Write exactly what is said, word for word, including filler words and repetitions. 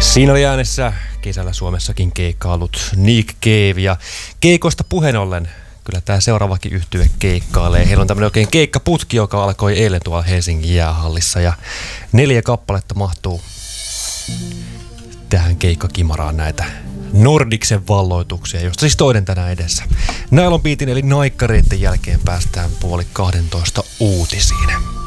Siinä oli äänessä kesällä Suomessakin keikkaillut Nick Cave, ja keikoista puheen ollen kyllä tämä seuraavakin yhtye keikkailee. Heillä on tämmöinen oikein keikkaputki, joka alkoi eilen tuolla Helsingin jäähallissa, ja neljä kappaletta mahtuu tähän keikkakimaraan näitä Nordicsen valloituksia, josta siis toinen tänään edessä. Nylon Beatin eli Naikkareitten jälkeen päästään puoli kahdentoista uutisiin.